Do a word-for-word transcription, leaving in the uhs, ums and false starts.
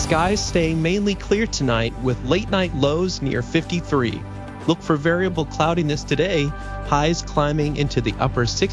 Skies staying mainly clear tonight with late night lows near fifty-three. Look for variable cloudiness today, highs climbing into the upper sixties.